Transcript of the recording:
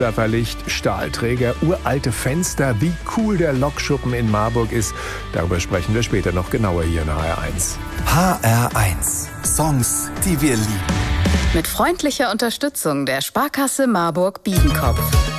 Licht, Stahlträger, uralte Fenster, wie cool der Lokschuppen in Marburg ist. Darüber sprechen wir später noch genauer hier in HR1. HR1. Songs, die wir lieben. Mit freundlicher Unterstützung der Sparkasse Marburg-Biedenkopf.